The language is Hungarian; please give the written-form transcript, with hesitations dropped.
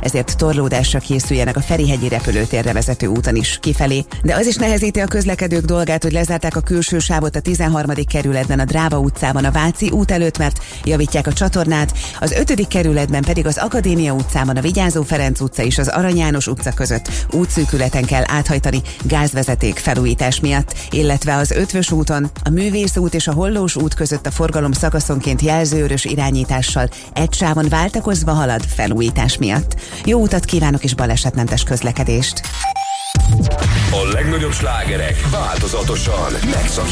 ezért torlódásra készüljenek a Ferihegyi repülőtérre vezető úton is kifelé. De az is nehezíti a közlekedők dolgát, hogy lezárták a külső sávot a 13. kerületben, a Dráva utcában, a Váci út előtt, mert javítják a csatornát, az 5. kerületben pedig az Akadémia utcában, a Vigyázó Ferenc utca és az Arany János utca között útszűkületen kell áthajtani gázvezeték felújítás miatt, illetve az Ötvös úton, a Művész út és a Hollós út között a forgalom szakaszonként jelzőörös irányítással egy sávon váltakozva halad felújítás miatt. Jó utat kívánok és balesetmentes közlekedést! A legnagyobb slágerek változatosan megszakítják